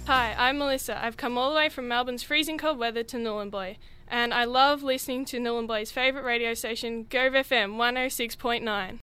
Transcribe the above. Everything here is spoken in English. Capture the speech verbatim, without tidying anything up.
Hi, I'm Melissa. I've come all the way from Melbourne's freezing cold weather to Nhulunbuy, and I love listening to Nhulunbuy's favourite radio station, Gove F M one oh six point nine.